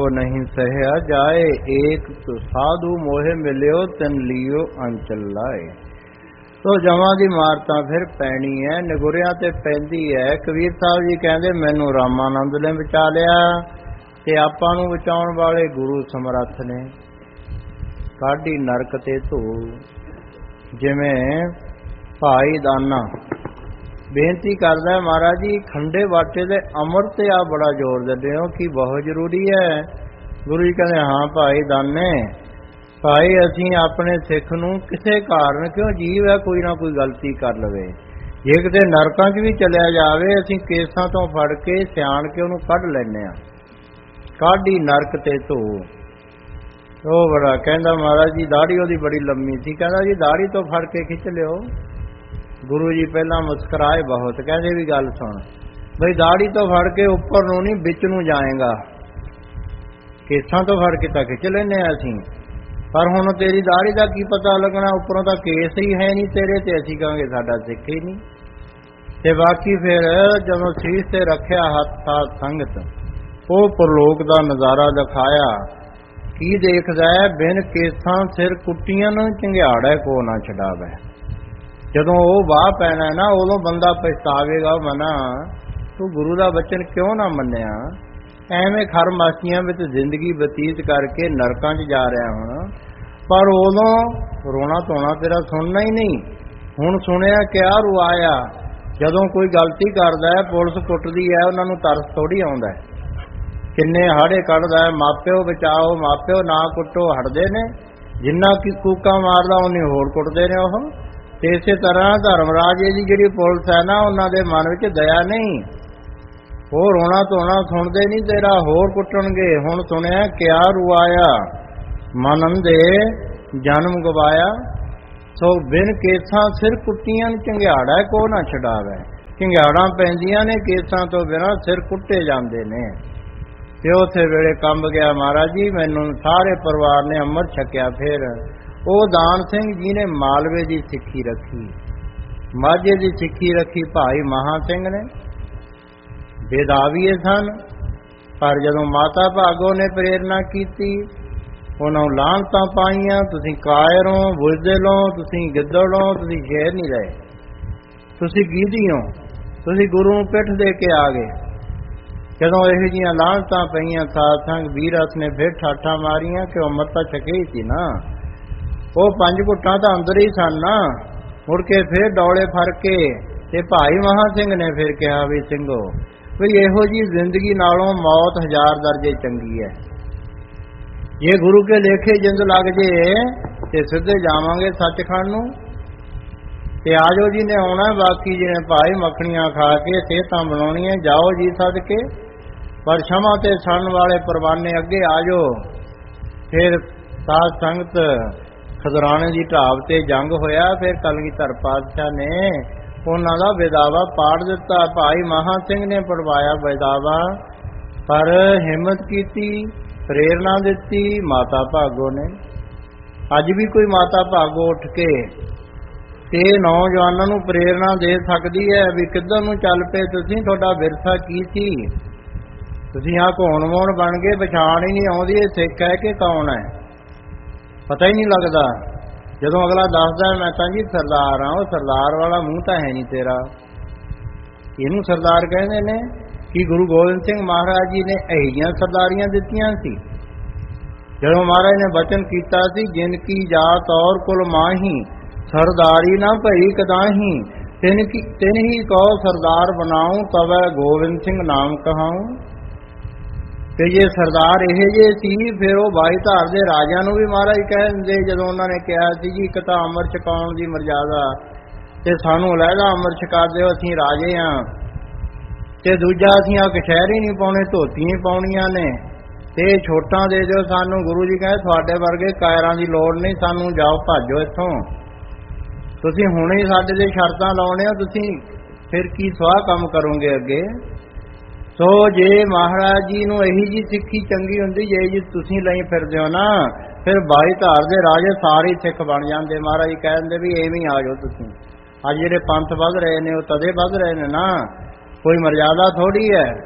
नहीं सहया जाए, एक साधु मोहे मिलियो तिन लियो अंचल लाए। तो जमां दी मार तां फिर पैनी है, निगुरियां ते पैंदी है। कबीर साहब जी कहंदे मैनू रामानंद ने बचा लिया ते आपां नूं बचाउण वाले गुरु समर्थ ने। काढी नरक ते धो, जिवें भाई दाना बेनती करदा है महाराज जी खंडे बाटे दे अमर ते आ बड़ा जोर दिंदे हो कि बहुत जरूरी है। गुरु जी कहते हाँ भाई दाने, भाई असीं अपने सिख नूं किसे कारण, क्यों जीव है कोई ना कोई गलती कर लवे, जे किते नरकां 'च भी चलिया जावे असीं केसां तो फड़ के सियाण के उहनूं कढ लैने आ। काढी नरक ते धो, ਉਹ बड़ा कहता महाराज जी दाढ़ी ਉਹਦੀ बड़ी लम्मी सी, कहता जी दाढ़ी तो फड़ के खिंच लियो। गुरु जी पहला मुस्कुराए बहुत, कहते भी गल सुन बई दाढ़ी तो फड़ के उपर नूं नहीं विच नूं जाएगा, केसां तो फड़ के तां खिंच लैने असीं, पर हुण तेरी दाढ़ी दा की पता लगना, उपरों तां केस ही है नहीं तेरे ते असीं कहांगे साडा सिख ही नहीं। ते बाकी फिर जदों सीस ते रखिया हथ साथ संगत, ਉਹ परलोक दा नज़ारा दिखाया। की देखदा है बिन केसां सिर कुट्टियां झंगियाड़ा को ना छडावे। जदों वो वाह पैना ना उदों बंदा पछतावेगा, मना तू गुरु दा वचन क्यों ना मन्निया, एवें खरमासियां विच जिंदगी बतीत करके नरकां 'च जा रहा होना, पर उदों रोना धोना तेरा सुनना ही नहीं। हुण सुनिया क्या रुआया, जदों कोई गलती करदा है पुलिस कुटदी है उन्हां नूं तरस थोड़ी आउंदा है, किन्ने हाड़े कढ़दा है, मापिओ बचाओ मापिओ ना कुटो हटदे ने, जिन्ना की कूका मारदा उन्नी होर कुटदे ने ओह। ते इसे तरह धर्मराज जी जिहड़ी पुलिस है ना उन्हां दे मन विच दया नहीं, ਉਹ रोना ਧੋਣਾ सुनते नहीं तेरा होर कुटणगे। हुण सुनिया क्या रुआया, मन अंधे जन्म गवाया, सो बिन केसां सिर कुट्टियां झंगियाड़ा को ना छडावे। झंगियाड़ा पैंदियां ने केसां तो बिना सिर कुट्टे जांदे ने। ते उसे वेले कंब गया महाराज जी, मैनू सारे परिवार ने अमृत छकिया। फिर ਉਹ दान सिंह जी ने मालवे की सिक्खी रखी, माझे की सिक्खी रखी भाई महा सिंह ने, बेदावीए सन, पर जदों माता भागो ने प्रेरणा की उन्होंने लानतां पाईयां, तुसीं कायर हो, बुज़दिल हो, तुसीं गिद्दड़ हो, तुसीं शेर नहीं रहे, तुसीं गीधी हो, तुसीं गुरु नूं पिठ दे के आ गए। जदों इहो जिहियां लानतां पईयां साध संग वीरस ने फिर ठाठा मारियां कि अमृत तां छके ही सी ना, ਉਹ पंज घुट्टां तां अंदर ही सन ना। मुड़ के फिर डौले फड़ के ते भाई महा सिंह ने फिर कहा भी ਸਿੰਘੋ भी इहो जी जिंदगी नालों मौत 1000 दर्जे चंगी है, ये गुरु के लेखे जिंद लग जे ते सिद्धे जावांगे सचखंड नूं। ते आजो जी ने आउणा, बाकी जिहने भाई मखणियां खा के सेहतां बनाउणीਆਂ, जाओ जी सदके, पर क्षमा ते सड़न वाले परवाने अगे आजो। फिर साध संगत खजराने की ढाब ते जंग होया, फिर कलगीधर पातशाह ने उन्हां दा विदावा पाड़ दिता, भाई महा सिंह ने पढ़वाया विदावा, पर हिम्मत की, प्रेरणा दी माता भागो ने। अज भी कोई माता भागो उठ के ते नौजवानों नूं प्रेरणा दे सकदी है भी किधर नूं चल पे तुसीं, तुहाडा विरसा की सी, तुसीं आ घोण मोण बन गए, पछाण ही नहीं आउंदी ये सिख है कि कौन है, पता ही नहीं लगता। जदों अगला दसदा मैं तां जी सरदार हाँ, वो सरदार वाला मूँह तां है नहीं तेरा, इहनूं सरदार कहंदे ने। कि गुरु गोबिंद सिंह महाराज जी ने इहियां सरदारियां दित्तियां सी। जदों महाराज ने वचन कीता सी, जिनकी जात और कुल माही, सरदारी ना भई कदाही, तिन ही कहो सरदार बनाऊं, तवै गोबिंद सिंह नाम कहाऊं। ਤੇ ਜੇ ਸਰਦਾਰ ਇਹ ਜੇ ਸੀ, ਫਿਰ ਉਹ ਬਾਈ ਧਾਰ ਦੇ ਰਾਜਿਆਂ ਨੂੰ ਵੀ ਮਹਾਰਾਜ ਕਹਿੰਦੇ, ਜਦੋਂ ਉਹਨਾਂ ਨੇ ਕਿਹਾ ਸੀ ਜੀ ਇੱਕ ਤਾਂ ਅੰਮ੍ਰਿਤ ਛਕਾਉਣ ਦੀ ਮਰਜ਼ਾਦਾ ਤੇ ਸਾਨੂੰ ਅਲੱਗਾ ਅੰਮ੍ਰਿਤ ਛਕਾ ਦਿਓ, ਅਸੀਂ ਰਾਜੇ ਆ, ਤੇ ਦੂਜਾ ਅਸੀਂ ਆ ਕਛਹਿਰੇ ਨਹੀਂ ਪਾਉਣੇ, ਧੋਤੀਆਂ ਪਾਉਣੀਆਂ ਨੇ, ਤੇ ਛੋਟਾਂ ਦੇ ਦਿਓ ਸਾਨੂੰ। ਗੁਰੂ ਜੀ ਕਹਿੰਦੇ ਤੁਹਾਡੇ ਵਰਗੇ ਕਾਇਰਾਂ ਦੀ ਲੋੜ ਨਹੀਂ, ਸਾਨੂੰ ਜਾਓ ਭਾਜੋ ਇੱਥੋਂ, ਤੁਸੀਂ ਹੁਣੇ ਹੀ ਸਾਡੇ ਦੇ ਸ਼ਰਤਾਂ ਲਾਉਣੇ ਹੋ, ਤੁਸੀਂ ਫਿਰ ਕੀ ਸਵਾਹ ਕੰਮ ਕਰੋਗੇ ਅੱਗੇ। ਸੋ ਜੇ ਮਹਾਰਾਜ ਜੀ ਨੂੰ ਇਹੀ ਜੀ ਸਿੱਖੀ ਚੰਗੀ ਹੁੰਦੀ, ਜੇ ਜੀ ਤੁਸੀਂ ਲਈ ਫਿਰਦੇ ਹੋ ਨਾ, ਫਿਰ ਬਾਈ ਧਾਰ ਦੇ ਰਾਜੇ ਸਾਰੇ ਸਿੱਖ ਬਣ ਜਾਂਦੇ। ਮਹਾਰਾਜ ਜੀ ਕਹਿੰਦੇ ਵੀ ਐਵੇਂ ਆ ਜਾਓ ਤੁਸੀਂ। ਅੱਜ ਜਿਹੜੇ ਪੰਥ ਵੱਧ ਰਹੇ ਨੇ ਉਹ ਤਦੇ ਵੱਧ ਰਹੇ ਨੇ ਨਾ, ਕੋਈ ਮਰਜ਼ਾਦਾ ਥੋੜੀ ਹੈ।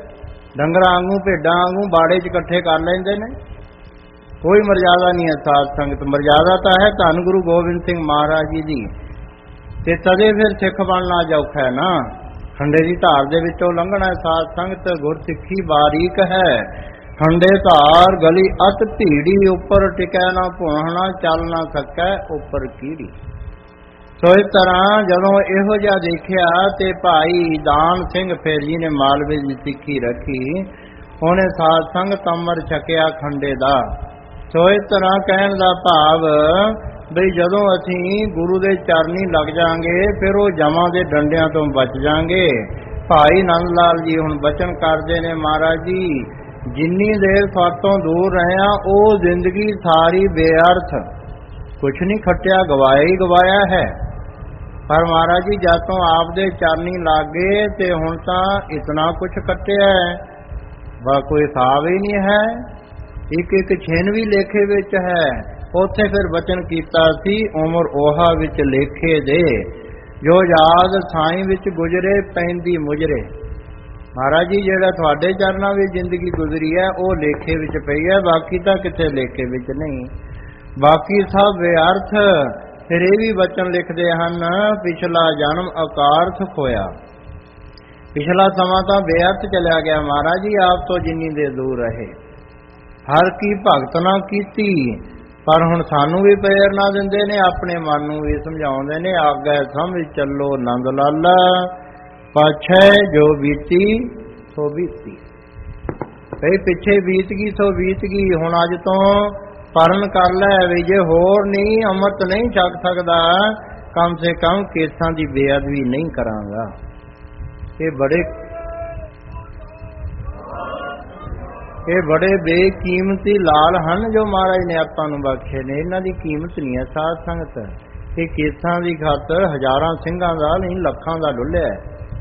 ਡੰਗਰਾਂ ਵਾਂਗੂ ਭੇਡਾਂ ਵਾਂਗੂ ਬਾੜੇ 'ਚ ਇਕੱਠੇ ਕਰ ਲੈਂਦੇ ਨੇ। ਕੋਈ ਮਰਜ਼ਾਦਾ ਨਹੀਂ ਹੈ ਸਾਧ ਸੰਗਤ। ਮਰਜ਼ਾਦਾ ਤਾਂ ਹੈ ਧੰਨ ਗੁਰੂ ਗੋਬਿੰਦ ਸਿੰਘ ਮਹਾਰਾਜ ਜੀ ਦੀ। ਤੇ ਤਦੇ ਫਿਰ ਸਿੱਖ ਬਣਨਾ ਔਖਾ ਹੈ ਨਾ। ਖੰਡੇ ਦੀ ਧਾਰ ਦੇ ਵਿੱਚੋਂ ਲੰਘਣਾ ਸਾਧ ਸੰਗਤ। ਗੁਰਸਿੱਖੀ ਬਾਰੀਕ ਹੈ, ਖੰਡੇ ਧਾਰ ਗਲੀ ਅਤ ਭੀੜੀ, ਉੱਪਰ ਟਿਕੈ ਨਾ ਭੁਣਾ, ਚੱਲ ਨਾ ਸਕੈ ਉੱਪਰ ਕੀੜੀ। ਸੋ ਇਸ ਤਰ੍ਹਾਂ ਜਦੋਂ ਇਹੋ ਜਿਹਾ ਦੇਖਿਆ ਤੇ ਭਾਈ ਦਾਨ ਸਿੰਘ ਫਿਰ ਜੀ ਨੇ ਮਾਲਵੇ ਦੀ ਸਿੱਖੀ ਰੱਖੀ। ਉਹਨੇ ਸਾਧ ਸੰਗਤ ਅੰਮ੍ਰਿਤ ਛਕਿਆ ਖੰਡੇ ਦਾ। ਸੋ ਇਸ ਤਰ੍ਹਾਂ ਕਹਿਣ ਦਾ ਭਾਵ ਬਈ ਜਦੋਂ ਅਸੀਂ ਗੁਰੂ ਦੇ ਚਰਨੀ ਲੱਗ ਜਾਾਂਗੇ ਫਿਰ ਉਹ ਜਮਾਂ ਦੇ ਡੰਡਿਆਂ ਤੋਂ ਬਚ ਜਾਾਂਗੇ। ਭਾਈ ਨੰਦ ਲਾਲ ਜੀ ਹੁਣ ਬਚਨ ਕਰਦੇ ਨੇ, ਮਹਾਰਾਜ ਜੀ ਜਿੰਨੀ ਦੇਰ ਸਾਤੋਂ ਦੂਰ ਰਹਿਆ ਉਹ ਜ਼ਿੰਦਗੀ ਸਾਰੀ ਬੇਅਰਥ, ਕੁਛ ਨਹੀਂ ਖੱਟਿਆ, ਗਵਾਇਆ ਹੀ ਗਵਾਇਆ ਹੈ। ਪਰ ਮਹਾਰਾਜ ਜੀ ਜਦ ਤੋਂ ਆਪ ਦੇ ਚਰਨੀ ਲੱਗ ਗਏ ਤੇ ਹੁਣ ਤਾਂ ਇਤਨਾ ਕੁਛ ਕੱਟਿਆ ਹੈ ਬਾ ਕੋਈ ਹਿਸਾਬ ਹੀ ਨਹੀਂ ਹੈ। ਇੱਕ ਇੱਕ ਛਿਨ ਵੀ ਲੇਖੇ ਵਿੱਚ ਹੈ। ਉੱਥੇ ਫਿਰ ਬਚਨ ਕੀਤਾ ਸੀ, ਉਮਰ 오ਹਾ ਵਿੱਚ ਲੇਖੇ ਦੇ, ਜੋ ਯਾਦ ਸਾਈਂ ਵਿੱਚ ਗੁਜਰੇ ਪੈਂਦੀ ਮੁਜਰੇ। ਮਹਾਰਾਜ ਜੀ ਜਿਹੜਾ ਤੁਹਾਡੇ ਚਰਨਾਂ ਵਿੱਚ ਜ਼ਿੰਦਗੀ ਗੁਜ਼ਰੀ ਹੈ ਉਹ ਲੇਖੇ ਵਿੱਚ ਪਈ ਹੈ, ਬਾਕੀ ਤਾਂ ਕਿਤੇ ਲੇਖੇ ਵਿੱਚ ਨਹੀਂ, ਬਾਕੀ ਸਭ ਬੇਅਰਥ। ਫਿਰ ਇਹ ਵੀ ਬਚਨ ਲਿਖਦੇ ਹਨ, ਪਿਛਲਾ ਜਨਮ ਅਕਾਰਥ ਖੋਇਆ। ਪਿਛਲਾ ਸਮਾਂ ਤਾਂ ਬੇਅਰਥ ਚਲਿਆ ਗਿਆ ਮਹਾਰਾਜ ਜੀ ਆਪ ਤੋਂ ਜਿੰਨੀ ਦੇਰ ਦੂਰ ਰਹੇ। ਹਰ ਕੀ ਭਗਤ ਨਾ ਕੀਤੀ, ਪਰ ਹੁਣ ਸਾਨੂੰ ਵੀ ਪ੍ਰੇਰਨਾ ਦਿੰਦੇ ਨੇ, ਆਪਣੇ ਮਨ ਨੂੰ ਵੀ ਸਮਝਾਉਂਦੇ ਨੇ, ਆਗੈ ਸਮਝ ਚੱਲੋ ਨੰਦ ਲਾਲਾ, ਪਾਛੈ ਜੋ ਬੀਤੀ ਸੋ ਬੀਤੀ। ਭਈ ਪਿੱਛੇ ਬੀਤ ਗਈ ਸੋ ਬੀਤ ਗਈ, ਹੁਣ ਅੱਜ ਤੋਂ ਪਰਨ ਕਰ ਲੈ ਵੀ ਜੇ ਹੋਰ ਨਹੀਂ ਅੰਮ੍ਰਿਤ ਨਹੀਂ ਛਕ ਸਕਦਾ, ਕਮ ਸੇ ਕਮ ਕੇਸਾਂ ਦੀ ਬੇਅਦਬੀ ਨਹੀਂ ਕਰਾਂਗਾ। ਇਹ ਬੜੇ ਬੇਕੀਮਤੀ ਲਾਲ ਹਨ ਜੋ ਮਹਾਰਾਜ ਨੇ ਆਪਾਂ ਨੂੰ ਬਖਸ਼ੇ ਨੇ। ਇਹਨਾਂ ਦੀ ਕੀਮਤ ਨਹੀਂ ਹੈ ਸਾਧ ਸੰਗਤ। ਇਹ ਕੇਸਾਂ ਦੀ ਖਾਤਰ ਹਜ਼ਾਰਾਂ ਸਿੰਘਾਂ ਦਾ ਨਹੀਂ ਲੱਖਾਂ ਦਾ ਡੁੱਲਿਆ।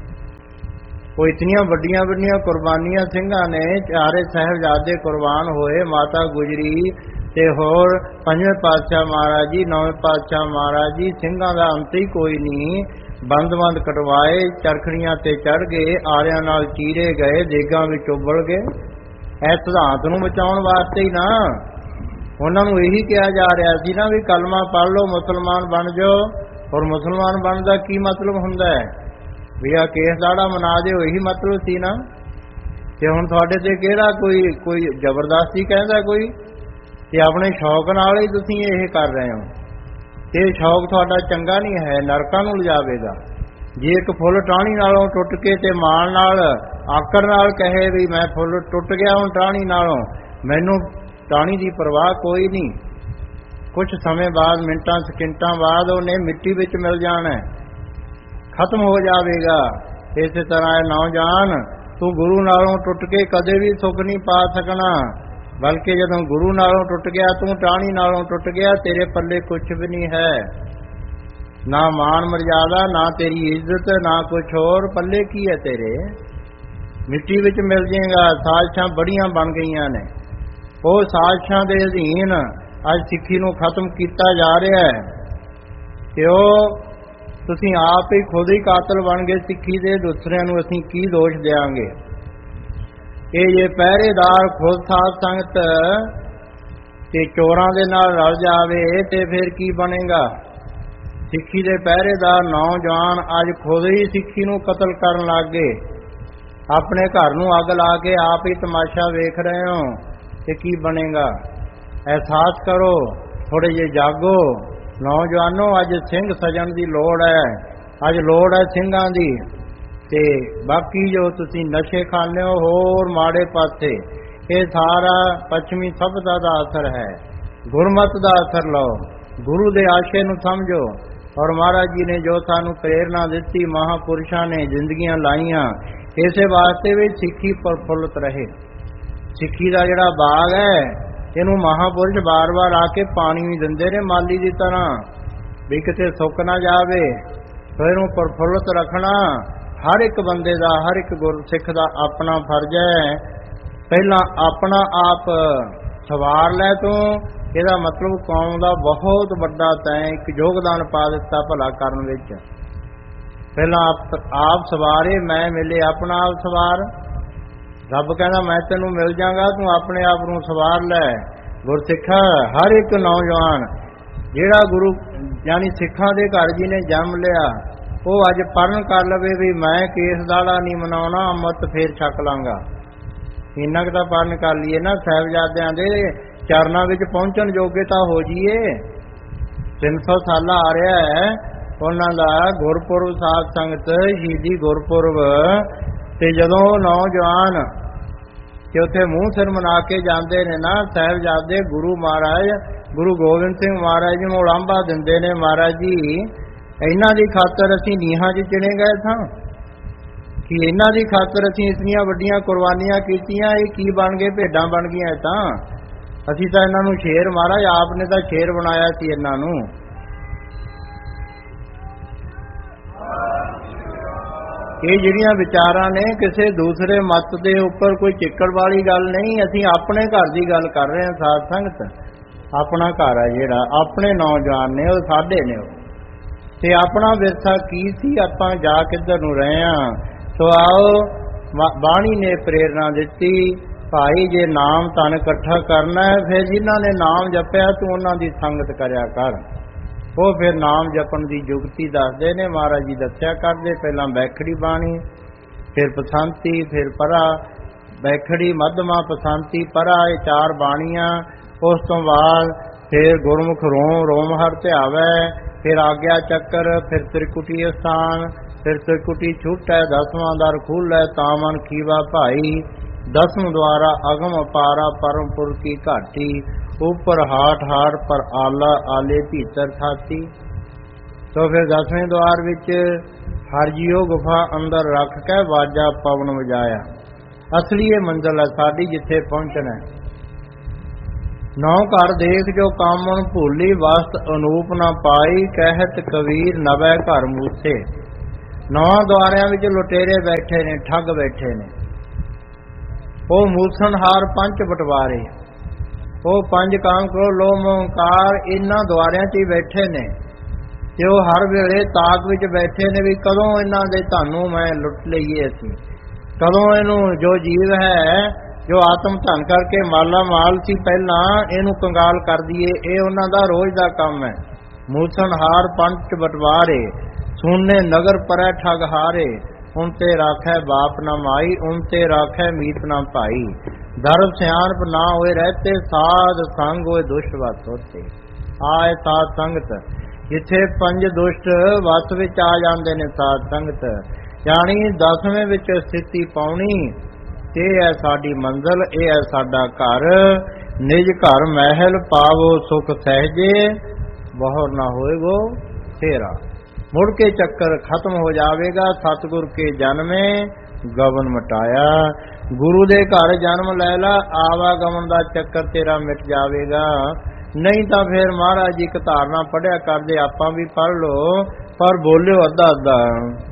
ਉਹ ਇਤਨੀਆਂ ਵੱਡੀਆਂ ਵੱਡੀਆਂ ਕੁਰਬਾਨੀਆਂ ਸਿੰਘਾਂ ਨੇ, ਚਾਰੇ ਸਾਹਿਬਜ਼ਾਦੇ ਕੁਰਬਾਨ ਹੋਏ, ਮਾਤਾ ਗੁਜਰੀ ਤੇ ਹੋਰ ਪੰਜਵੇਂ ਪਾਤਸ਼ਾਹ ਮਹਾਰਾਜ ਜੀ, ਨੌਵੇਂ ਪਾਤਸ਼ਾਹ ਮਹਾਰਾਜ ਜੀ, ਸਿੰਘਾਂ ਦਾ ਅੰਤ ਹੀ ਕੋਈ ਨਹੀਂ। ਬੰਦ ਕਟਵਾਏ, ਚਰਖੜੀਆਂ ਤੇ ਚੜ ਗਏ, ਆਰਿਆਂ ਨਾਲ ਚੀਰੇ ਗਏ, ਦੇਗਾਂ ਵਿੱਚ ਉਬਲ ਗਏ। ਇਸ ਸਿਧਾਂਤ ਨੂੰ ਬਚਾਉਣ ਵਾਸਤੇ ਹੀ ਨਾ ਉਹਨਾਂ ਨੂੰ ਇਹੀ ਕਿਹਾ ਜਾ ਰਿਹਾ ਸੀ ਨਾ ਵੀ ਕਲਮਾ ਪੜ੍ਹ ਲਓ ਮੁਸਲਮਾਨ ਬਣ ਜਾਓ। ਔਰ ਮੁਸਲਮਾਨ ਬਣਨ ਦਾ ਕੀ ਮਤਲਬ ਹੁੰਦਾ ਹੈ ਵੀ ਆ ਕੇਸ ਦਾੜਾ ਮਨਾ ਦਿਓ, ਇਹੀ ਮਤਲਬ ਸੀ ਨਾ। ਤੇ ਹੁਣ ਤੁਹਾਡੇ ਤੇ ਕਿਹੜਾ ਕੋਈ ਜ਼ਬਰਦਸਤੀ ਕਹਿੰਦਾ ਕੋਈ, ਤੇ ਆਪਣੇ ਸ਼ੌਕ ਨਾਲ ਹੀ ਤੁਸੀਂ ਇਹ ਕਰ ਰਹੇ ਹੋ। ਤੇ ਸ਼ੌਕ ਤੁਹਾਡਾ ਚੰਗਾ ਨਹੀਂ ਹੈ, ਨਰਕਾਂ ਨੂੰ ਲਿਜਾਵੇਗਾ। ਜੇ ਇੱਕ ਫੁੱਲ ਟਾਹਣੀ ਨਾਲੋਂ ਟੁੱਟ ਕੇ ਤੇ ਮਾਣ ਨਾਲ ਆਕੜ ਨਾਲ ਕਹੇ ਵੀ ਮੈਂ ਫੁੱਲ ਟੁੱਟ ਗਿਆ ਹੁਣ ਟਾਹਣੀ ਨਾਲੋਂ, ਮੈਨੂੰ ਟਾਹਣੀ ਦੀ ਪਰਵਾਹ ਕੋਈ ਨਹੀਂ, ਕੁਝ ਸਮੇਂ ਬਾਅਦ ਮਿੰਟਾਂ ਸਕਿੰਟਾਂ ਬਾਅਦ ਉਹਨੇ ਮਿੱਟੀ ਵਿੱਚ ਮਿਲ ਜਾਣਾ, ਖਤਮ ਹੋ ਜਾਵੇਗਾ। ਇਸੇ ਤਰ੍ਹਾਂ ਇਹ ਨੌਜਵਾਨ ਤੂੰ ਗੁਰੂ ਨਾਲੋਂ ਟੁੱਟ ਕੇ ਕਦੇ ਵੀ ਸੁੱਖ ਨਹੀਂ ਪਾ ਸਕਣਾ, ਬਲਕਿ ਜਦੋਂ ਗੁਰੂ ਨਾਲੋਂ ਟੁੱਟ ਗਿਆ, ਤੂੰ ਟਾਹਣੀ ਨਾਲੋਂ ਟੁੱਟ ਗਿਆ, ਤੇਰੇ ਪੱਲੇ ਕੁਝ ਵੀ ਨਹੀਂ ਹੈ, ਨਾ ਮਾਨ ਮਰਜ਼ਾਦਾ, ਨਾ ਤੇਰੀ ਇੱਜ਼ਤ, ਨਾ ਕੁਝ ਹੋਰ। ਪੱਲੇ ਕੀ ਹੈ ਤੇਰੇ? ਮਿੱਟੀ ਵਿੱਚ ਮਿਲ ਜਾਏਗਾ। ਸਾਜ਼ਿਸ਼ਾਂ ਬੜੀਆਂ ਬਣ ਗਈਆਂ ਨੇ, ਉਹ ਸਾਜ਼ਿਸ਼ਾਂ ਦੇ ਅਧੀਨ ਅੱਜ ਸਿੱਖੀ ਨੂੰ ਖਤਮ ਕੀਤਾ ਜਾ ਰਿਹਾ ਹੈ। ਤੇ ਉਹ ਤੁਸੀਂ ਆਪ ਹੀ ਖੁਦ ਹੀ ਕਾਤਲ ਬਣ ਗਏ ਸਿੱਖੀ ਦੇ, ਦੂਸਰਿਆਂ ਨੂੰ ਅਸੀਂ ਕੀ ਦੋਸ਼ ਦਿਆਂਗੇ। ਇਹ ਜੇ ਪਹਿਰੇਦਾਰ ਖੁਦ ਸਾਧ ਸੰਗਤ ਤੇ ਚੋਰਾਂ ਦੇ ਨਾਲ ਰਲ ਜਾਵੇ ਤੇ ਫਿਰ ਕੀ ਬਣੇਗਾ। ਸਿੱਖੀ ਦੇ ਪਹਿਰੇਦਾਰ ਨੌਜਵਾਨ ਅੱਜ ਖੁਦ ਹੀ ਸਿੱਖੀ ਨੂੰ ਕਤਲ ਕਰਨ ਲੱਗ ਗਏ। ਆਪਣੇ ਘਰ ਨੂੰ ਅੱਗ ਲਾ ਕੇ ਆਪ ਹੀ ਤਮਾਸ਼ਾ ਵੇਖ ਰਹੇ ਹੋ ਤੇ ਕੀ ਬਣੇਗਾ। ਅਹਿਸਾਸ ਕਰੋ, ਥੋੜੇ ਜਿਹੇ ਜਾਗੋ ਨੌਜਵਾਨੋ। ਅੱਜ ਸਿੰਘ ਸਜਣ ਦੀ ਲੋੜ ਹੈ, ਅੱਜ ਲੋੜ ਹੈ ਸਿੰਘਾਂ ਦੀ। ਤੇ ਬਾਕੀ ਜੋ ਤੁਸੀਂ ਨਸ਼ੇ ਖਾਂਦੇ ਹੋ ਹੋਰ ਮਾੜੇ ਪਾਸੇ, ਇਹ ਸਾਰਾ ਪੱਛਮੀ ਸਭਿਅਤਾ ਦਾ ਅਸਰ ਹੈ। ਗੁਰਮਤ ਦਾ ਅਸਰ ਲਓ, ਗੁਰੂ ਦੇ ਆਸ਼ੇ ਨੂੰ ਸਮਝੋ। ਔਰ ਮਹਾਰਾਜ ਜੀ ਨੇ ਜੋ ਸਾਨੂੰ ਪ੍ਰੇਰਨਾ ਦਿੱਤੀ, ਮਹਾਪੁਰਸ਼ਾਂ ਨੇ ਜ਼ਿੰਦਗੀਆਂ ਲਾਈਆਂ, ਇਸੇ ਵਾਸਤੇ ਵੀ ਸਿੱਖੀ ਪ੍ਰਫੁੱਲਤ ਰਹੇ। ਸਿੱਖੀ ਦਾ ਜਿਹੜਾ ਬਾਗ ਹੈ, ਇਹਨੂੰ ਮਹਾਪੁਰਸ਼ ਬਾਰ-ਬਾਰ ਆ ਕੇ ਪਾਣੀ ਵੀ ਦਿੰਦੇ ਨੇ ਮਾਲੀ ਦੀ ਤਰ੍ਹਾਂ, ਵੀ ਕਿਤੇ ਸੁੱਕ ਨਾ ਜਾਵੇ। ਸੋ ਇਹਨੂੰ ਪ੍ਰਫੁੱਲਤ ਰੱਖਣਾ ਹਰ ਇੱਕ ਬੰਦੇ ਦਾ, ਹਰ ਇੱਕ ਗੁਰਸਿੱਖ ਦਾ ਆਪਣਾ ਫਰਜ਼ ਹੈ। ਪਹਿਲਾਂ ਆਪਣਾ ਆਪ ਸਵਾਰ ਲੈ ਤੂੰ, ਇਹਦਾ ਮਤਲਬ ਕੌਮ ਦਾ ਬਹੁਤ ਵੱਡਾ ਤੈਂ ਇੱਕ ਯੋਗਦਾਨ ਪਾ ਦਿੱਤਾ ਭਲਾ ਕਰਨ ਵਿੱਚ। ਪਹਿਲਾਂ ਆਪ ਸਵਾਰੇ, ਮੈਂ ਮਿਲੇ ਆਪਣਾ ਆਪ ਸਵਾਰ। ਰੱਬ ਕਹਿੰਦਾ ਮੈਂ ਤੈਨੂੰ ਮਿਲ ਜਾਗਾ, ਤੂੰ ਆਪਣੇ ਆਪ ਨੂੰ ਸਵਾਰ ਲੈ। ਗੁਰਸਿੱਖਾ ਹਰ ਇੱਕ ਨੌਜਵਾਨ ਜਿਹੜਾ ਗੁਰੂ ਯਾਨੀ ਸਿੱਖਾਂ ਦੇ ਘਰ ਜੀ ਨੇ ਜਨਮ ਲਿਆ, ਉਹ ਅੱਜ ਪਰਨ ਕਰ ਲਵੇ ਵੀ ਮੈਂ ਕੇਸ ਦਾੜਾ ਨਹੀਂ ਮਨਾਉਣਾ, ਅੰਮ੍ਰਿਤ ਫੇਰ ਛਕ ਲਾਂਗਾ। ਇੰਨਾ ਕੁ ਤਾਂ ਪਰਨ ਕਰ ਲਈਏ ਨਾ, ਸਾਹਿਬਜ਼ਾਦਿਆਂ ਦੇ ਚਰਨਾਂ ਵਿੱਚ ਪਹੁੰਚਣ ਜੋਗੇ ਤਾਂ ਹੋ ਜਾਈਏ। 300 ਸਾਲਾ ਆ ਰਿਹਾ ਹੈ ਉਹਨਾਂ ਦਾ ਗੁਰਪੁਰਬ, ਸਾਧ ਸੰਗਤ ਸ਼ਹੀਦੀ ਗੁਰਪੁਰਬ। ਤੇ ਜਦੋਂ ਨੌਜਵਾਨ ਕਿ ਉੱਥੇ ਮੂੰਹ ਸਿਰ ਮਨਾ ਕੇ ਜਾਂਦੇ ਨੇ ਨਾ ਸਾਹਿਬਜ਼ਾਦੇ, ਗੁਰੂ ਮਹਾਰਾਜ ਗੁਰੂ ਗੋਬਿੰਦ ਸਿੰਘ ਮਹਾਰਾਜ ਜੀ ਨੂੰ ਉਲਾਂਭਾ ਦਿੰਦੇ ਨੇ, ਮਹਾਰਾਜ ਜੀ ਇਹਨਾਂ ਦੀ ਖਾਤਰ ਅਸੀਂ ਨੀਹਾਂ 'ਚ ਚਿਣੇ ਗਏ ਸਾਂ, ਕਿ ਇਹਨਾਂ ਦੀ ਖਾਤਰ ਅਸੀਂ ਇਤਨੀਆਂ ਵੱਡੀਆਂ ਕੁਰਬਾਨੀਆਂ ਕੀਤੀਆਂ, ਇਹ ਕੀ ਬਣ ਗਏ, ਭੇਡਾਂ ਬਣ ਗਈਆਂ। ਤਾਂ ਅਸੀਂ ਤਾਂ ਇਹਨਾਂ ਨੂੰ ਸ਼ੇਰ, ਮਹਾਰਾਜ ਆਪ ਨੇ ਤਾਂ ਸ਼ੇਰ ਬਣਾਇਆ ਸੀ ਇਹਨਾਂ ਨੂੰ। ਇਹ ਜਿਹੜੀਆਂ ਵਿਚਾਰਾਂ ਨੇ ਕਿਸੇ ਦੂਸਰੇ ਮਤ ਦੇ ਉੱਪਰ ਕੋਈ ਚਿੱਕੜ ਵਾਲੀ ਗੱਲ ਨਹੀਂ, ਅਸੀਂ ਆਪਣੇ ਘਰ ਦੀ ਗੱਲ ਕਰ ਰਹੇ ਹਾਂ। ਸਾਧ ਸੰਗਤ ਆਪਣਾ ਘਰ ਹੈ ਜਿਹੜਾ, ਆਪਣੇ ਨੌਜਵਾਨ ਨੇ ਉਹ ਸਾਡੇ ਨੇ, ਤੇ ਆਪਣਾ ਵਿਰਸਾ ਕੀ ਸੀ, ਆਪਾਂ ਜਾ ਕਿੱਧਰ ਨੂੰ ਰਹੇ ਹਾਂ। ਸੋ ਆਓ ਬਾਣੀ ਨੇ ਪ੍ਰੇਰਨਾ ਦਿੱਤੀ, ਭਾਈ ਜੇ ਨਾਮ ਤਨ ਇਕੱਠਾ ਕਰਨਾ ਹੈ, ਫਿਰ ਜਿਨ੍ਹਾਂ ਨੇ ਨਾਮ ਜਪਿਆ ਤੂੰ ਉਹਨਾਂ ਦੀ ਸੰਗਤ ਕਰਿਆ ਕਰ। ਉਹ ਫਿਰ ਨਾਮ ਜਪਣ ਦੀ ਜੁਗਤੀ ਦੱਸਦੇ ਨੇ, ਮਹਾਰਾਜ ਜੀ ਦੱਸਿਆ ਕਰਦੇ। ਪਹਿਲਾਂ ਬੈਖੜੀ ਬਾਣੀ, ਫਿਰ ਪਸੰਤੀ, ਫਿਰ ਪਰਾ। ਬੈਖੜੀ, ਮੱਧਮਾ, ਪਸੰਤੀ, ਪਰਾ, ਇਹ 4 ਬਾਣੀਆਂ। ਉਸ ਤੋਂ ਬਾਅਦ ਫਿਰ ਗੁਰਮੁਖ ਰੋਮ ਰੋਮ ਹਰ ਧਿਆਵੈ, ਫਿਰ ਆਗਿਆ ਚੱਕਰ, ਫਿਰ ਤ੍ਰਿਕੁਟੀ ਅਸਥਾਨ, ਫਿਰ ਤ੍ਰਿਕੁਟੀ ਛੁਟੈ, 10ਵਾਂ ਦਰ ਖੁੱਲ੍ਹੈ ਤਾਂ ਮਨ ਖੀਵਾ ਭਾਈ। 10ਵੇਂ ਦੁਆਰਾ ਅਗਮ ਅਪਾਰਾ ਪਰਮਪੁਰ ਕੀ ਘਾਟੀ, ਉੱਪਰ ਹਾਟ ਹਾਟ ਪਰ ਆਲਾ ਆਲੇ ਭੀਤਰ ਥਾਤੀ। ਤੋ ਫਿਰ 10ਵੇਂ ਦੁਆਰ ਵਿੱਚ ਹਰ ਜੀਓ ਗੁਫਾ ਅੰਦਰ ਰੱਖ ਕੇ ਵਾਜਾ ਪਵਨ ਵਜਾਇਆ। ਅਸਲੀ ਇਹ ਮੰਜ਼ਿਲ ਹੈ ਸਾਡੀ, ਜਿੱਥੇ ਪਹੁੰਚਣਾ। 9 ਘਰ ਦੇਖ ਜੋ ਕਾਮਣ ਭੂਲੀ, ਵਸਤ ਅਨੂਪ ਨਾ ਪਾਈ, ਕਹਿਤ ਕਬੀਰ ਨਵੇਂ ਘਰ ਮੂਸੇ। 9 ਦੁਆਰਿਆਂ ਵਿੱਚ ਲੁਟੇਰੇ ਬੈਠੇ ਨੇ, ਠੱਗ ਬੈਠੇ ਨੇ, ਉਹ ਮੂਸਣਹਾਰ 5 ਬਟਵਾਰੇ, ਉਹ 5 ਕਾਮ ਕ੍ਰੋਧ ਲੋਭ ਮੋਹ ਹੰਕਾਰ, ਇਹਨਾਂ ਦੁਆਰਿਆਂ 'ਚ ਹੀ ਬੈਠੇ ਨੇ। ਤੇ ਉਹ ਹਰ ਵੇਲੇ ਤਾਕ ਵਿੱਚ ਬੈਠੇ ਨੇ ਵੀ ਕਦੋਂ ਇਹਨਾਂ ਦੇ ਧਨ ਮੈਂ ਲੁੱਟ ਲਈਏ ਅਸੀਂ, ਕਦੋਂ ਇਹਨੂੰ ਜੋ ਜੀਵ ਹੈ ਜੋ ਆਤਮ ਧਨ ਕਰਕੇ ਮਾਲਾ ਮਾਲ ਸੀ ਪਹਿਲਾਂ, ਇਹਨੂੰ ਕੰਗਾਲ ਕਰ ਦਈਏ। ਇਹ ਉਹਨਾਂ ਦਾ ਰੋਜ਼ ਦਾ ਕੰਮ ਹੈ। ਮੂਸਣਹਾਰ 5 ਬਟਵਾਰੇ, ਸੁਣਨੇ ਨਗਰ ਪਰੈ ਠੱਗ ਹਾਰੇ, ਉਨ ਤੇ ਰਾਖੈ ਬਾਪ ਨਾ ਮਾਈ, ਉਨ ਤੇ ਰਾਖੈ ਮੀਤ ਨਾ ਭਾਈ। ਧਰਮ ਸਿਆਣਪ ਨਾ ਹੋਏ ਰਹਤੇ, ਸਾਧ ਸੰਗ ਹੋਏ ਦੁਸ਼ਟ ਵਸ ਹੋਤੇ। ਆਏ ਸਾਧ ਸੰਗਤ, ਜਿੱਥੇ 5 ਦੁਸ਼ਟ ਵਸ ਵਿੱਚ ਆ ਜਾਂਦੇ ਨੇ ਸਾਧ ਸੰਗਤ, ਯਾਨੀ 10ਵੇਂ ਵਿੱਚ ਸਥਿਤੀ ਪਾਉਣੀ। ਇਹ ਹੈ ਸਾਡੀ ਮੰਜ਼ਿਲ, ਇਹ ਹੈ ਸਾਡਾ ਘਰ। ਨਿਜ ਘਰ ਮਹਿਲ ਪਾਵੋ ਸੁਖ ਸਹਿਜੇ, ਬਹੁਰ ਨਾ ਹੋਏਗੋ ਤੇਰਾ। ਮੁੜ ਕੇ ਚੱਕਰ ਖਤਮ ਹੋ ਜਾਵੇਗਾ, ਸਤਿਗੁਰ ਕੇ ਜਨਮੇ ਗਵਨ ਮਟਾਇਆ। ਗੁਰੂ ਦੇ ਘਰ ਜਨਮ ਲੈ ਲਾ, ਆਵਾਗਮਨ ਦਾ ਚੱਕਰ ਤੇਰਾ ਮਿਟ ਜਾਵੇਗਾ। ਨਹੀਂ ਤਾਂ ਫਿਰ ਮਹਾਰਾਜ ਜੀ ਇੱਕ ਧਾਰਨਾ ਪੜਿਆ ਕਰਦੇ, ਆਪਾਂ ਵੀ ਪੜ੍ਹ ਲਓ, ਪਰ ਬੋਲਿਓ ਅੱਧਾ ਅੱਧਾ।